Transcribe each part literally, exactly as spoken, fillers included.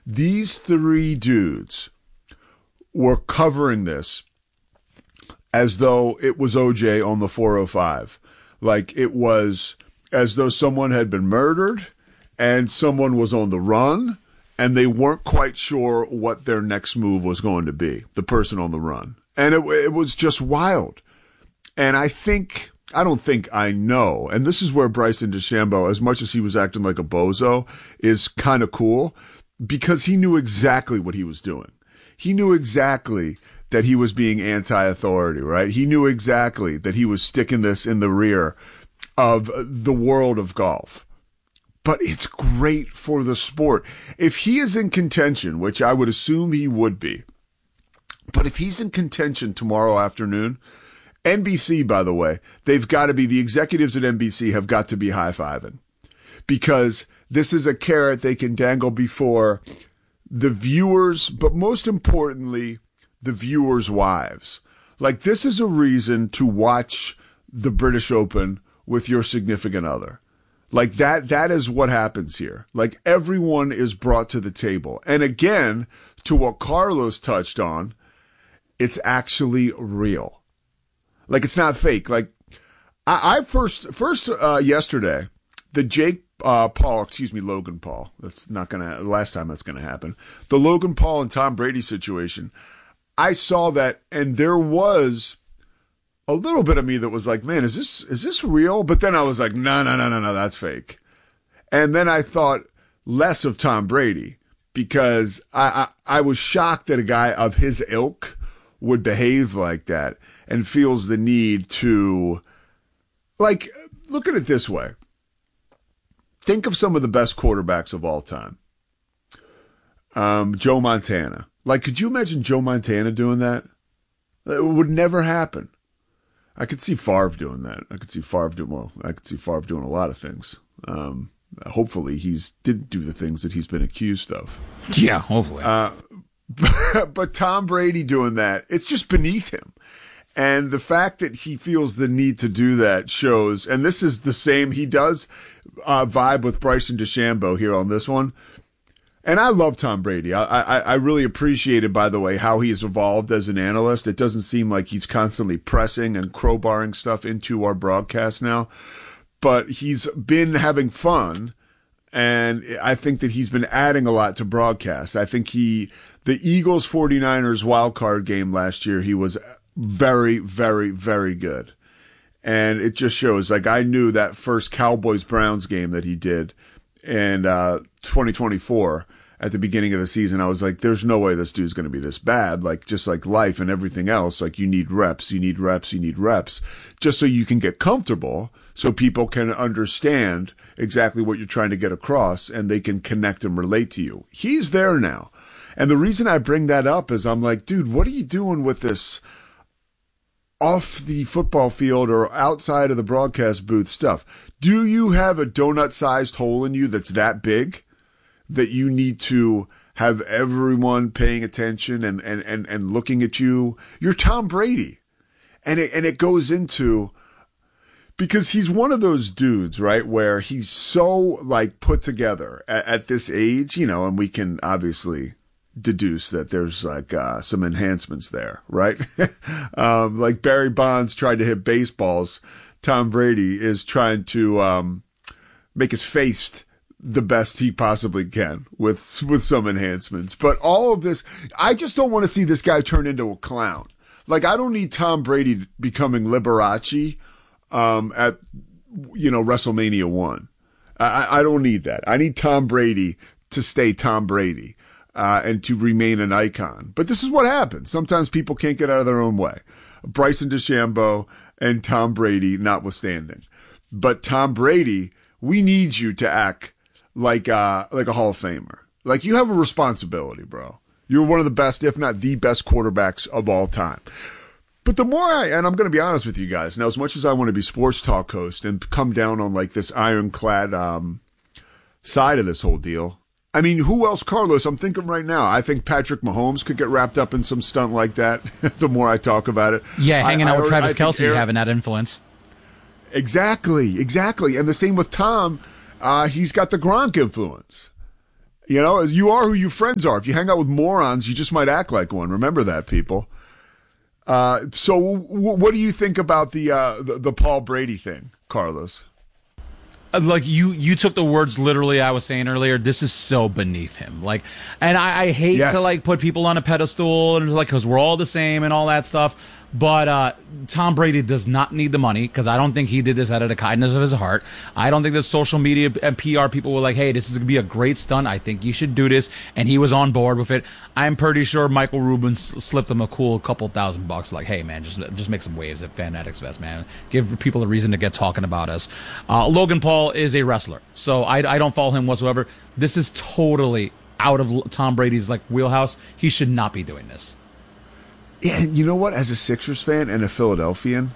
These three dudes were covering this as though it was O J on the four oh five. Like it was as though someone had been murdered and someone was on the run and they weren't quite sure what their next move was going to be, the person on the run. And it, it was just wild. And I think, I don't think I know, and this is where Bryson DeChambeau, as much as he was acting like a bozo, is kind of cool because he knew exactly what he was doing. He knew exactly that he was being anti-authority, right? He knew exactly that he was sticking this in the rear of the world of golf. But it's great for the sport. If he is in contention, which I would assume he would be, but if he's in contention tomorrow afternoon, N B C, by the way, they've got to be, the executives at N B C have got to be high-fiving because this is a carrot they can dangle before the viewers, but most importantly, the viewers' wives. Like, this is a reason to watch the British Open with your significant other. Like, that, that is what happens here. Like, everyone is brought to the table. And again, to what Carlos touched on, it's actually real. Like, it's not fake. Like, I, I first, first, uh, yesterday, the Jake, uh, Paul, excuse me, Logan Paul. That's not gonna, last time that's gonna happen. The Logan Paul and Tom Brady situation. I saw that, and there was a little bit of me that was like, man, is this, is this real? But then I was like, no, no, no, no, no, that's fake. And then I thought less of Tom Brady because I, I, I was shocked that a guy of his ilk would behave like that and feels the need to, like, look at it this way. Think of some of the best quarterbacks of all time. Um, Joe Montana. Like, could you imagine Joe Montana doing that? It would never happen. I could see Favre doing that. I could see Favre doing, well, I could see Favre doing a lot of things. Um, hopefully he's didn't do the things that he's been accused of. Yeah, hopefully. Uh, but, but Tom Brady doing that, it's just beneath him. And the fact that he feels the need to do that shows, and this is the same, he does uh, vibe with Bryson DeChambeau here on this one. And I love Tom Brady. I, I, I really appreciated, by the way, how he's evolved as an analyst. It doesn't seem like he's constantly pressing and crowbarring stuff into our broadcast now. But he's been having fun, and I think that he's been adding a lot to broadcast. I think he, the Eagles 49ers wild card game last year, he was very, very, very good. And it just shows, like, I knew that first Cowboys-Browns game that he did in uh, twenty twenty-four at the beginning of the season, I was like, there's no way this dude's going to be this bad. Like, just like life and everything else, like, you need reps, you need reps, you need reps, just so you can get comfortable, so people can understand exactly what you're trying to get across, and they can connect and relate to you. He's there now. And the reason I bring that up is I'm like, dude, what are you doing with this off the football field or outside of the broadcast booth stuff? Do you have a donut-sized hole in you that's that big that you need to have everyone paying attention and, and, and, and looking at you? You're Tom Brady. And it, and it goes into, because he's one of those dudes, right, where he's so, like, put together at, at this age, you know, and we can obviously deduce that there's like uh, some enhancements there, right? um, like Barry Bonds tried to hit baseballs. Tom Brady is trying to um, make his face the best he possibly can with with some enhancements. But all of this, I just don't want to see this guy turn into a clown. Like, I don't need Tom Brady becoming Liberace um, at, you know, WrestleMania one. I, I don't need that. I need Tom Brady to stay Tom Brady. Uh, and to remain an icon. But this is what happens. Sometimes people can't get out of their own way. Bryson DeChambeau and Tom Brady notwithstanding. But Tom Brady, we need you to act like uh, like a Hall of Famer. Like, you have a responsibility, bro. You're one of the best, if not the best quarterbacks of all time. But the more I, and I'm going to be honest with you guys, now as much as I want to be sports talk host and come down on like this ironclad um, side of this whole deal, I mean, who else, Carlos? I'm thinking right now. I think Patrick Mahomes could get wrapped up in some stunt like that. The more I talk about it. Yeah, hanging I, out I, with Travis Kelce, Aaron, having that influence. Exactly, exactly. And the same with Tom. Uh, he's got the Gronk influence. You know, you are who your friends are. If you hang out with morons, you just might act like one. Remember that, people. Uh, so w- what do you think about the, uh, the the Paul Brady thing, Carlos? Like you, you took the words literally. I was saying earlier, this is so beneath him. Like, and I, I hate yes. to like put people on a pedestal and like because we're all the same and all that stuff. But uh, Tom Brady does not need the money because I don't think he did this out of the kindness of his heart. I don't think that social media and P R people were like, hey, this is going to be a great stunt. I think you should do this. And he was on board with it. I'm pretty sure Michael Rubin slipped him a cool couple thousand bucks. Like, hey, man, just just make some waves at Fanatics Fest, man. Give people a reason to get talking about us. Uh, Logan Paul is a wrestler, so I, I don't follow him whatsoever. This is totally out of Tom Brady's like wheelhouse. He should not be doing this. Yeah, you know what? As a Sixers fan and a Philadelphian,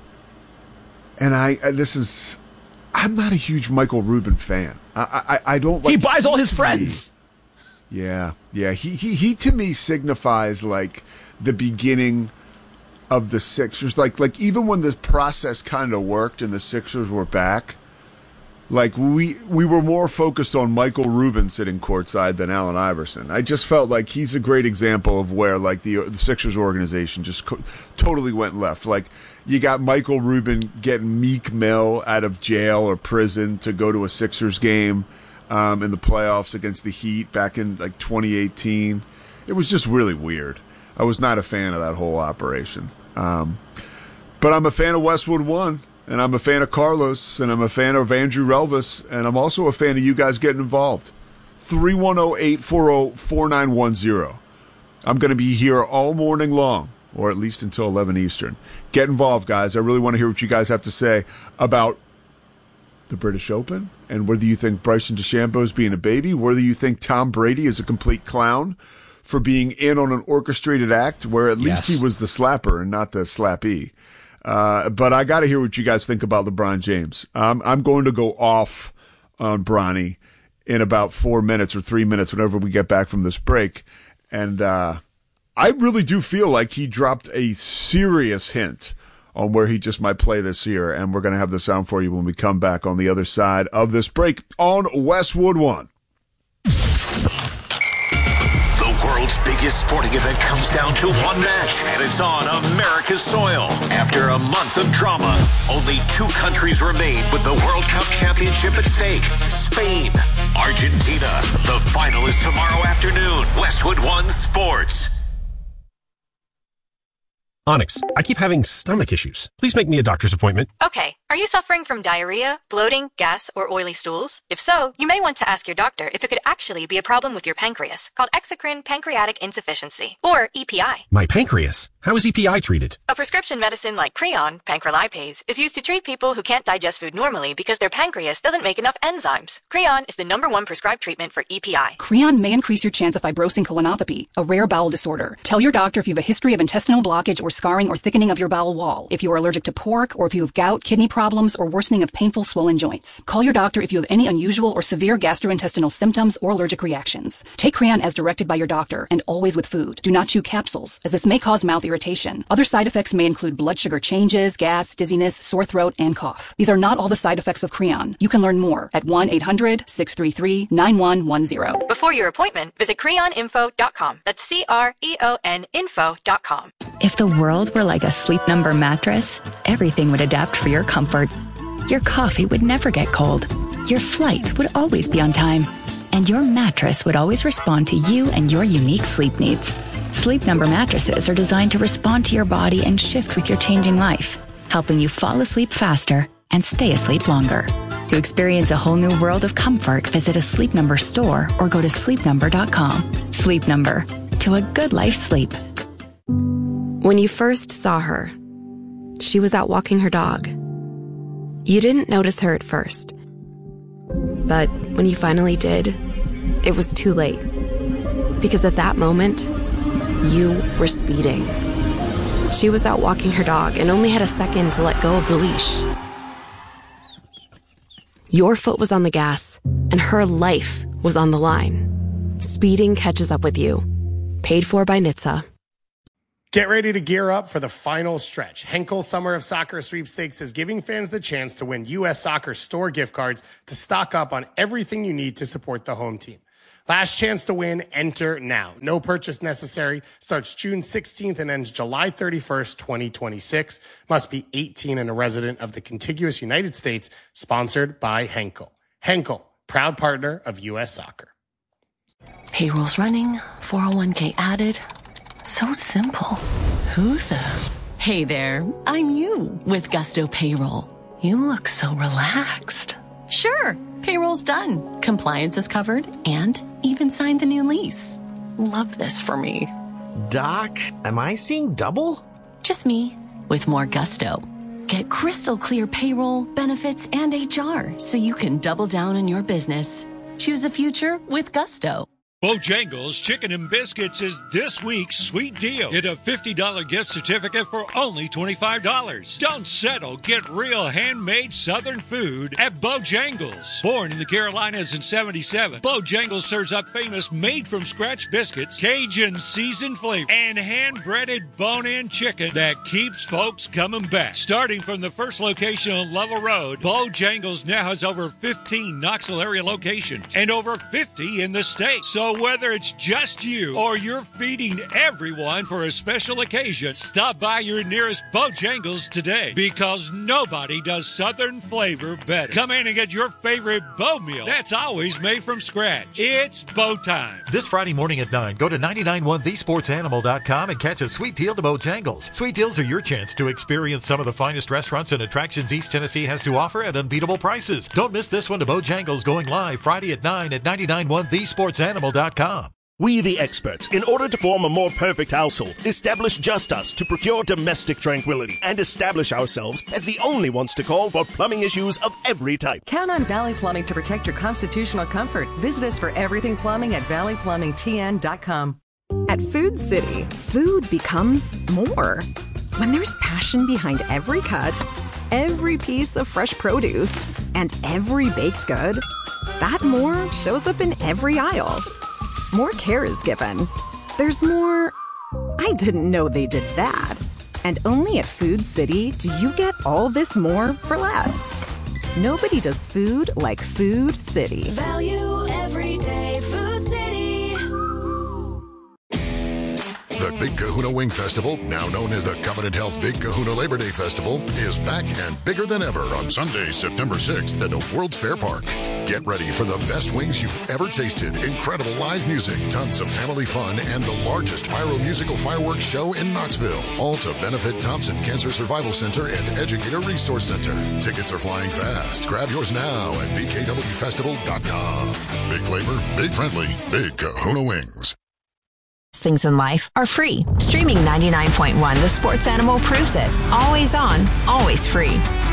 and I, I this is, I'm not a huge Michael Rubin fan. I, I, I don't like. He buys all his friends. Yeah, yeah. He, he, he to me signifies like the beginning of the Sixers. Like, like even when the process kind of worked and the Sixers were back, like we we were more focused on Michael Rubin sitting courtside than Allen Iverson. I just felt like he's a great example of where like the, the Sixers organization just co- totally went left. Like you got Michael Rubin getting Meek Mill out of jail or prison to go to a Sixers game um, in the playoffs against the Heat back in like twenty eighteen. It was just really weird. I was not a fan of that whole operation. Um, but I'm a fan of Westwood One. And I'm a fan of Carlos, and I'm a fan of Andrew Relvis, and I'm also a fan of you guys getting involved. three one zero, eight four zero, four nine one zero. I'm going to be here all morning long, or at least until eleven Eastern. Get involved, guys. I really want to hear what you guys have to say about the British Open, and whether you think Bryson DeChambeau is being a baby, whether you think Tom Brady is a complete clown for being in on an orchestrated act where at least yes. he was the slapper and not the slappee. Uh, but I got to hear what you guys think about LeBron James. Um, I'm going to go off on Bronny in about four minutes or three minutes whenever we get back from this break. And uh, I really do feel like he dropped a serious hint on where he just might play this year. And we're going to have the sound for you when we come back on the other side of this break on Westwood One. World's biggest sporting event comes down to one match, and it's on America's soil. After a month of drama, only two countries remain with the World Cup championship at stake. Spain, Argentina. The final is tomorrow afternoon. Westwood One Sports. Onyx, I keep having stomach issues. Please make me a doctor's appointment. Okay. Are you suffering from diarrhea, bloating, gas, or oily stools? If so, you may want to ask your doctor if it could actually be a problem with your pancreas, called exocrine pancreatic insufficiency, or E P I. My pancreas? How is E P I treated? A prescription medicine like Creon, pancrelipase, is used to treat people who can't digest food normally because their pancreas doesn't make enough enzymes. Creon is the number one prescribed treatment for E P I. Creon may increase your chance of fibrosing colonopathy, a rare bowel disorder. Tell your doctor if you have a history of intestinal blockage or scarring or thickening of your bowel wall, if you are allergic to pork, or if you have gout, kidney problems, or worsening of painful swollen joints. Call your doctor if you have any unusual or severe gastrointestinal symptoms or allergic reactions. Take Creon as directed by your doctor, and always with food. Do not chew capsules, as this may cause mouth irritation. Other side effects may include blood sugar changes, gas, dizziness, sore throat, and cough. These are not all the side effects of Creon. You can learn more at one eight hundred, six three three, nine one one zero. Before your appointment, visit creon info dot com. That's C R E O N info dot com. If the world were like a Sleep Number mattress, everything would adapt for your comfort. Your coffee would never get cold. Your flight would always be on time. And your mattress would always respond to you and your unique sleep needs. Sleep Number mattresses are designed to respond to your body and shift with your changing life, helping you fall asleep faster and stay asleep longer. To experience a whole new world of comfort, visit a Sleep Number store or go to sleep number dot com. Sleep Number. To a good life sleep. When you first saw her, she was out walking her dog. You didn't notice her at first. But when you finally did, it was too late. Because at that moment, you were speeding. She was out walking her dog and only had a second to let go of the leash. Your foot was on the gas, and her life was on the line. Speeding catches up with you. Paid for by N H T S A. Get ready to gear up for the final stretch. Henkel Summer of Soccer Sweepstakes is giving fans the chance to win U S Soccer store gift cards to stock up on everything you need to support the home team. Last chance to win, enter now. No purchase necessary. Starts June sixteenth and ends July thirty-first, twenty twenty-six. Must be eighteen and a resident of the contiguous United States. Sponsored by Henkel. Henkel, proud partner of U S Soccer. Payroll's running, four oh one k added. So simple. Who the? Hey there, I'm you with Gusto Payroll. You look so relaxed. Sure, payroll's done. Compliance is covered and even signed the new lease. Love this for me. Doc, am I seeing double? Just me with more gusto. Get crystal clear payroll, benefits, and H R so you can double down on your business. Choose a future with Gusto. Bojangles Chicken and Biscuits is this week's sweet deal. Get a fifty dollars gift certificate for only twenty-five dollars. Don't settle. Get real handmade Southern food at Bojangles. Born in the Carolinas in seventy-seven, Bojangles serves up famous made-from-scratch biscuits, Cajun seasoned flavor, and hand-breaded bone-in chicken that keeps folks coming back. Starting from the first location on Level Road, Bojangles now has over fifteen Knoxville area locations and over fifty in the state. So whether it's just you or you're feeding everyone for a special occasion, stop by your nearest Bojangles today, because nobody does Southern flavor better. Come in and get your favorite Bo meal that's always made from scratch. It's Bo time. This Friday morning at nine, go to nine nine one the sports animal dot com and catch a sweet deal to Bojangles. Sweet deals are your chance to experience some of the finest restaurants and attractions East Tennessee has to offer at unbeatable prices. Don't miss this one to Bojangles, going live Friday at nine at nine nine one the sports animal dot com. We, the experts, in order to form a more perfect household, establish Just Us to procure domestic tranquility and establish ourselves as the only ones to call for plumbing issues of every type. Count on Valley Plumbing to protect your constitutional comfort. Visit us for everything plumbing at valley plumbing t n dot com. At Food City, food becomes more. When there's passion behind every cut, every piece of fresh produce, and every baked good, that more shows up in every aisle. More care is given. There's more, I didn't know they did that. And only at Food City do you get all this more for less. Nobody does food like Food City. Value every day, Food City. The Big Kahuna Wing Festival, now known as the Covenant Health Big Kahuna Labor Day Festival, is back and bigger than ever on Sunday, September sixth at the World's Fair Park. Get ready for the best wings you've ever tasted, incredible live music, tons of family fun, and the largest pyro musical fireworks show in Knoxville. All to benefit Thompson Cancer Survival Center and Educator Resource Center. Tickets are flying fast. Grab yours now at b k w festival dot com. Big flavor, big friendly, Big Kahuna Wings. Things in life are free. Streaming ninety-nine point one, The Sports Animal proves it. Always on, always free.